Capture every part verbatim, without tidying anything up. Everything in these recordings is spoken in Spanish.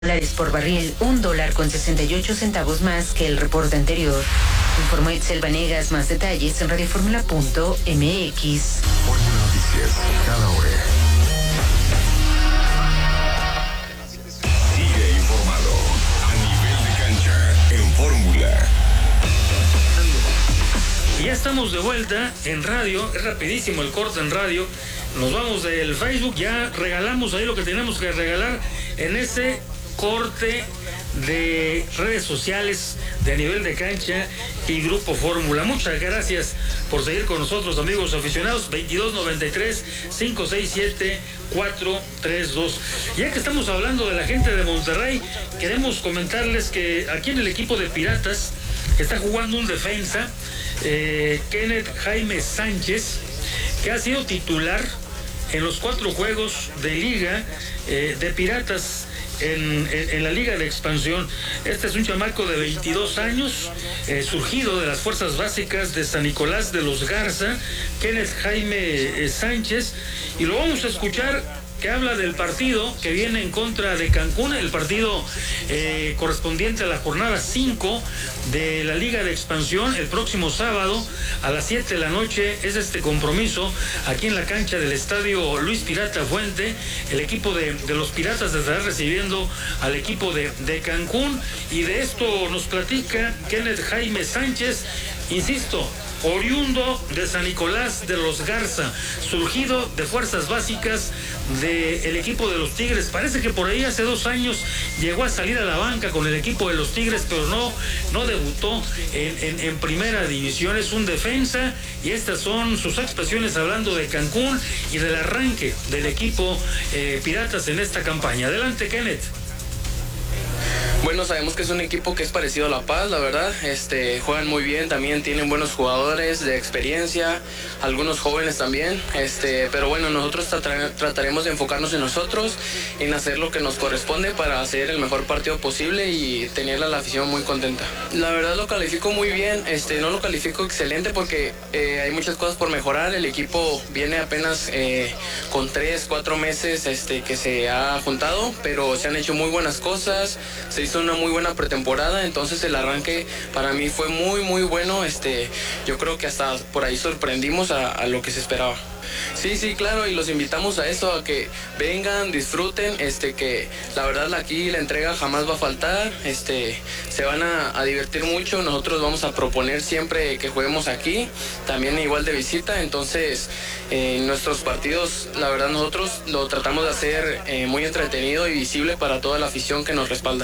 dólares por barril, un dólar con sesenta y ocho centavos más que el reporte anterior. Informó Itzel Vanegas. Más detalles en radioformula punto m x. Fórmula Noticias, cada hora. Sigue informado a nivel de cancha en Fórmula. Y ya estamos de vuelta en radio, es rapidísimo el corte en radio. Nos vamos del Facebook, ya regalamos ahí lo que tenemos que regalar en ese corte de redes sociales de A Nivel de Cancha y Grupo Fórmula. Muchas gracias por seguir con nosotros, amigos aficionados. Veintidós noventa y tres, cinco seis siete, cuatro tres dos. Ya que estamos hablando de la gente de Monterrey, queremos comentarles que aquí en el equipo de Piratas está jugando un defensa, eh, Kenneth Jaime Sánchez, que ha sido titular en los cuatro juegos de liga eh, de Piratas en, en, en la liga de expansión. Este es un chamaco de veintidós años, eh, surgido de las fuerzas básicas de San Nicolás de los Garza, Kenneth Jaime eh, Sánchez, y lo vamos a escuchar que habla del partido que viene en contra de Cancún, el partido eh, correspondiente a la jornada cinco de la Liga de Expansión. El próximo sábado a las siete de la noche es este compromiso aquí en la cancha del estadio Luis Pirata Fuente. El equipo de, de los Piratas estará recibiendo al equipo de, de Cancún, y de esto nos platica Kenneth Jaime Sánchez, insisto, oriundo de San Nicolás de los Garza, surgido de fuerzas básicas del equipo de los Tigres. Parece que por ahí hace dos años llegó a salir a la banca con el equipo de los Tigres, pero no, no debutó en, en, en primera división. Es un defensa, y estas son sus expresiones hablando de Cancún y del arranque del equipo eh, Piratas en esta campaña. Adelante, Kenneth. Bueno, sabemos que es un equipo que es parecido a La Paz, la verdad. Este, juegan muy bien, también tienen buenos jugadores de experiencia, algunos jóvenes también. Este, pero bueno, nosotros tratar, trataremos de enfocarnos en nosotros, en hacer lo que nos corresponde para hacer el mejor partido posible y tener a la afición muy contenta. La verdad lo califico muy bien, este, no lo califico excelente porque eh, hay muchas cosas por mejorar. El equipo viene apenas eh, con tres, cuatro meses este, que se ha juntado, pero se han hecho muy buenas cosas. Se hizo una muy buena pretemporada, entonces el arranque para mí fue muy muy bueno. Este, yo creo que hasta por ahí sorprendimos a, a lo que se esperaba. Sí, sí, claro, y los invitamos a eso, a que vengan, disfruten, este, que la verdad aquí la entrega jamás va a faltar, este, se van a, a divertir mucho. Nosotros vamos a proponer siempre que juguemos aquí, también igual de visita. Entonces en eh, nuestros partidos, la verdad nosotros lo tratamos de hacer eh, muy entretenido y visible para toda la afición que nos respalda.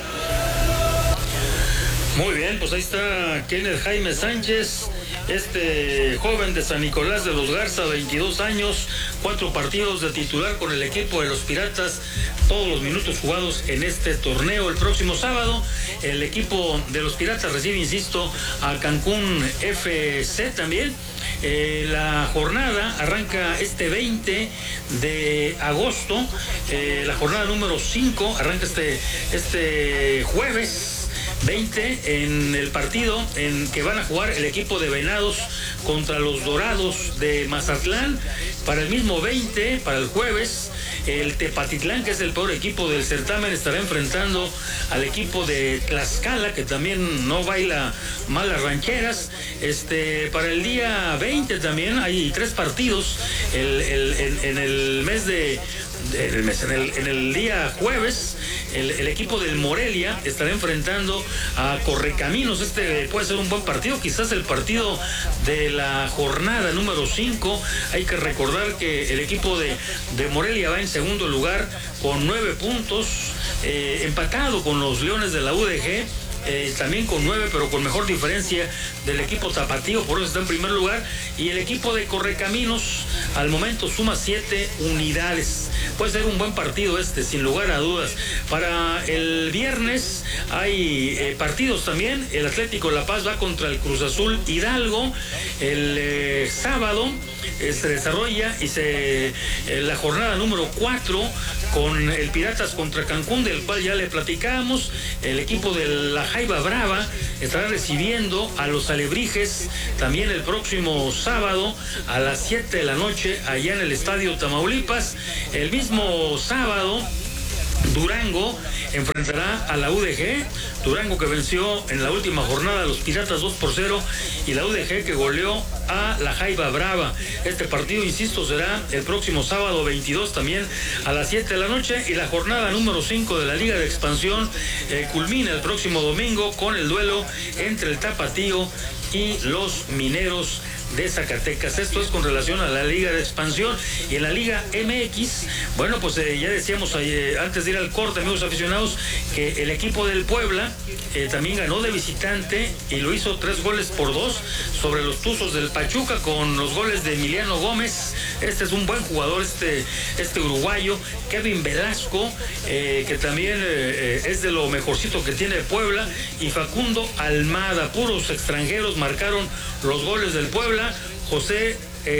Muy bien, pues ahí está Kenneth Jaime Sánchez, este joven de San Nicolás de los Garza, veintidós años, cuatro partidos de titular con el equipo de los Piratas, todos los minutos jugados en este torneo. El próximo sábado el equipo de los Piratas recibe, insisto, a Cancún F C también. Eh, la jornada arranca este veinte de agosto, eh, la jornada número cinco arranca este, este jueves veinte, en el partido en que van a jugar el equipo de Venados contra los Dorados de Mazatlán. Para el mismo veinte, para el jueves, el Tepatitlán, que es el peor equipo del certamen, estará enfrentando al equipo de Tlaxcala, que también no baila mal las rancheras. Este, para el día veinte también hay tres partidos. El, el, el, en el mes de... En el, mes, en, el, en el día jueves, el, el equipo del Morelia estará enfrentando a Correcaminos. Este puede ser un buen partido, quizás el partido de la jornada número cinco. Hay que recordar que el equipo de, de Morelia va en segundo lugar con nueve puntos, eh, empatado con los Leones de la U D G. Eh, también con nueve, pero con mejor diferencia del equipo tapatío, por eso está en primer lugar. Y el equipo de Correcaminos al momento suma siete unidades. Puede ser un buen partido este, sin lugar a dudas. Para el viernes hay eh, partidos también. El Atlético La Paz va contra el Cruz Azul Hidalgo. El eh, sábado eh, se desarrolla y se eh, la jornada número cuatro con el Piratas contra Cancún, del cual ya le platicamos. El equipo de la Jaiba Brava estará recibiendo a los Alebrijes también el próximo sábado a las siete de la noche allá en el Estadio Tamaulipas. El mismo sábado Durango enfrentará a la U D G. Durango que venció en la última jornada a los Piratas dos por cero y la U D G que goleó a la Jaiba Brava. Este partido, insisto, será el próximo sábado veintidós también a las siete de la noche, y la jornada número cinco de la Liga de Expansión eh, culmina el próximo domingo con el duelo entre el Tapatío y los Mineros de Zacatecas. Esto es con relación a la Liga de Expansión. Y en la Liga M X, bueno, pues eh, ya decíamos eh, antes de ir al corte, amigos aficionados, que el equipo del Puebla eh, también ganó de visitante y lo hizo tres goles por dos sobre los Tuzos del Pachuca, con los goles de Emiliano Gómez. Este es un buen jugador, este, este uruguayo. Kevin Velasco, eh, que también eh, es de lo mejorcito que tiene Puebla, y Facundo Almada. Puros extranjeros marcaron los goles del Puebla. José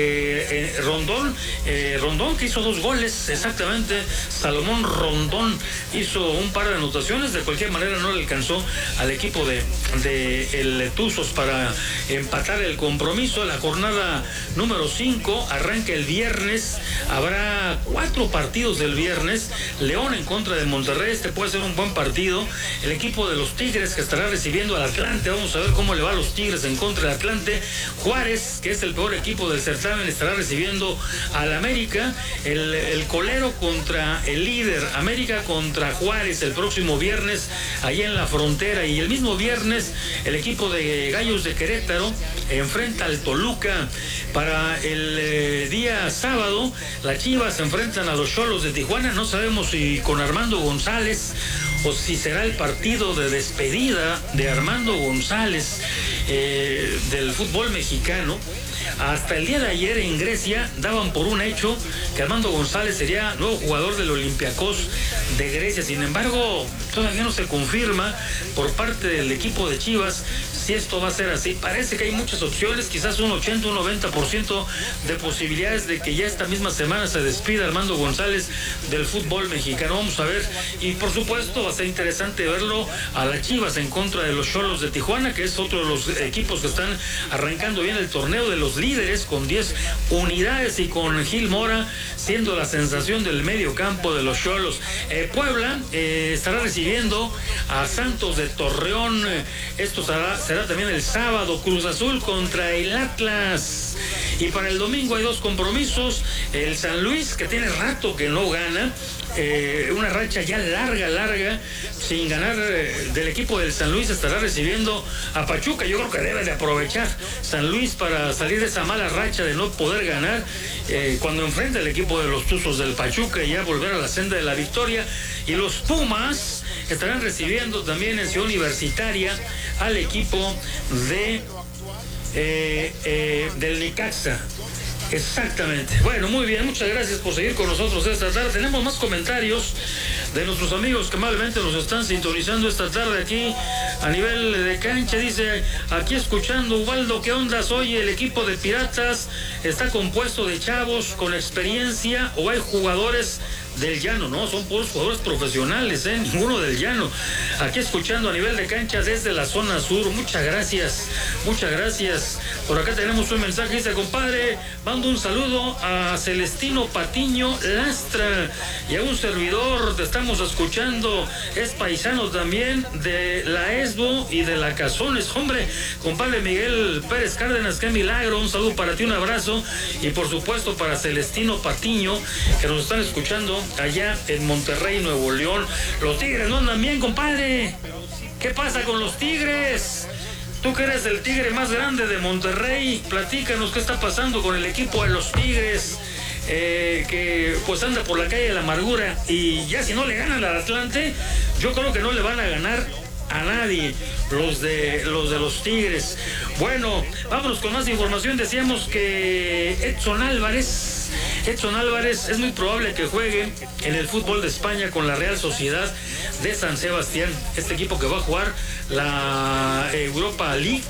eh, eh, Rondón, eh, Rondón que hizo dos goles, exactamente. Salomón Rondón hizo un par de anotaciones. De cualquier manera no le alcanzó al equipo de, de el Tuzos para empatar el compromiso. La jornada número cinco arranca el viernes. Habrá cuatro partidos del viernes. León en contra de Monterrey, este puede ser un buen partido. El equipo de los Tigres que estará recibiendo al Atlante, vamos a ver cómo le va a los Tigres en contra del Atlante. Juárez, que es el peor equipo del certamen, estará recibiendo al América. El, el colero contra el líder, América contra Juárez, el próximo viernes allá en la frontera. Y el mismo viernes el equipo de Gallos de Querétaro enfrenta al Toluca. Para el eh, día sábado, las Chivas se enfrentan a los Xolos de Tijuana. No sabemos si con Armando González o si será el partido de despedida de Armando González eh, del fútbol mexicano. Hasta el día de ayer en Grecia daban por un hecho que Armando González sería nuevo jugador del Olympiacos de Grecia. Sin embargo, todavía no se confirma por parte del equipo de Chivas si esto va a ser así. Parece que hay muchas opciones, quizás un ochenta, un noventa por ciento de posibilidades de que ya esta misma semana se despida Armando González del fútbol mexicano. Vamos a ver, y por supuesto va a ser interesante verlo a las Chivas en contra de los Xolos de Tijuana, que es otro de los equipos que están arrancando bien el torneo, de los líderes con diez unidades y con Gil Mora siendo la sensación del medio campo de los Xolos. Eh, Puebla eh, estará recibiendo a Santos de Torreón. Esto será, será también el sábado. Cruz Azul contra el Atlas. Y para el domingo hay dos compromisos. El San Luis, que tiene rato que no gana, eh, una racha ya larga, larga, sin ganar eh, del equipo del San Luis, estará recibiendo a Pachuca. Yo creo que debe de aprovechar San Luis para salir de esa mala racha de no poder ganar eh, cuando enfrenta el equipo de los Tuzos del Pachuca, y ya volver a la senda de la victoria. Y los Pumas estarán recibiendo también en Ciudad Universitaria al equipo de eh, eh, del Necaxa. Exactamente. Bueno, muy bien, muchas gracias por seguir con nosotros esta tarde. Tenemos más comentarios de nuestros amigos que amablemente nos están sintonizando esta tarde aquí a nivel de cancha. Dice, aquí escuchando, Ubaldo, ¿qué onda? Hoy el equipo de Piratas está compuesto de chavos con experiencia o hay jugadores del llano? No, son puros jugadores profesionales, ¿eh? Ninguno del llano. Aquí escuchando a nivel de cancha desde la zona sur. Muchas gracias, muchas gracias. Por acá tenemos un mensaje, dice, compadre, mando un saludo a Celestino Patiño Lastra y a un servidor, te estamos escuchando, es paisano también de la ESBO y de la Cazones. Hombre, compadre Miguel Pérez Cárdenas, qué milagro, un saludo para ti, un abrazo, y por supuesto para Celestino Patiño, que nos están escuchando allá en Monterrey, Nuevo León. Los Tigres no andan bien, compadre. ¿Qué pasa con los Tigres? Tú que eres el tigre más grande de Monterrey, platícanos qué está pasando con el equipo de los Tigres, eh, que pues anda por la calle de la amargura, y ya si no le ganan al Atlante, yo creo que no le van a ganar a nadie los de los de los Tigres. Bueno, vámonos con más información. Decíamos que Edson Álvarez Edson Álvarez es muy probable que juegue en el fútbol de España con la Real Sociedad de San Sebastián, este equipo que va a jugar la Europa League.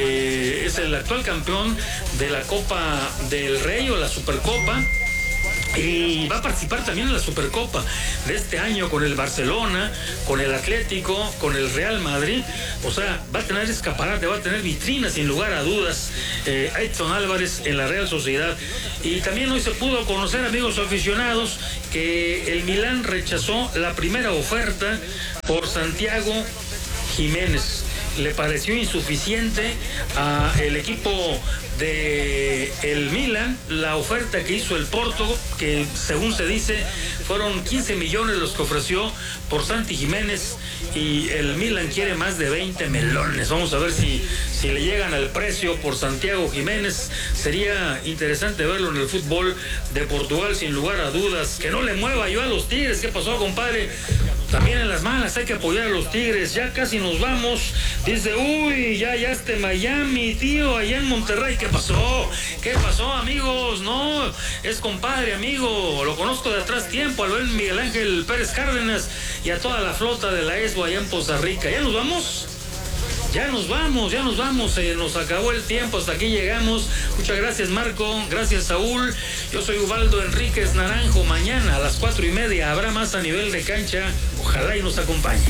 Eh, es el actual campeón de la Copa del Rey o la Supercopa. Y va a participar también en la Supercopa de este año con el Barcelona, con el Atlético, con el Real Madrid. O sea, va a tener escaparate, va a tener vitrina sin lugar a dudas eh, Edson Álvarez en la Real Sociedad. Y también hoy se pudo conocer, amigos aficionados, que el Milán rechazó la primera oferta por Santiago Jiménez. Le pareció insuficiente al equipo de el Milan la oferta que hizo el Porto, que según se dice fueron quince millones los que ofreció por Santi Jiménez, y el Milan quiere más de veinte melones. Vamos a ver si, si le llegan al precio por Santiago Jiménez. Sería interesante verlo en el fútbol de Portugal, sin lugar a dudas. Que no le mueva yo a los Tigres. ¿Qué pasó, compadre? También en las malas hay que apoyar a los Tigres. Ya casi nos vamos. Dice, uy, ya, ya este Miami, tío, allá en Monterrey. ¿Qué pasó? ¿Qué pasó, amigos? No, es compadre, amigo. Lo conozco de atrás tiempo, al ver Miguel Ángel Pérez Cárdenas y a toda la flota de la E S B O allá en Poza Rica. ¿Ya nos vamos? Ya nos vamos, ya nos vamos, eh, nos acabó el tiempo, hasta aquí llegamos. Muchas gracias, Marco, gracias, Saúl. Yo soy Ubaldo Enríquez Naranjo. Mañana a las cuatro y media habrá más a nivel de cancha. Ojalá y nos acompañe.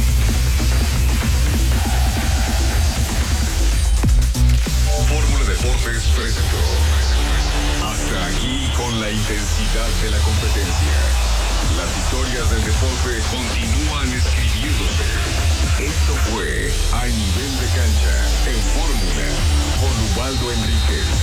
Fórmula Deportes presentó. Hasta aquí con la intensidad de la competencia. Las historias del deporte continúan escribiéndose. Esto fue A Nivel de Cancha en Fórmula con Ubaldo Enríquez.